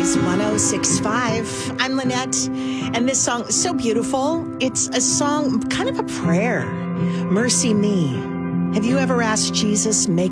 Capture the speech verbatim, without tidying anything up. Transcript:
Blaze one oh six point five. I'm Lynette, and this song is so beautiful. It's a song, kind of a prayer. Mercy me. Have you ever asked Jesus, make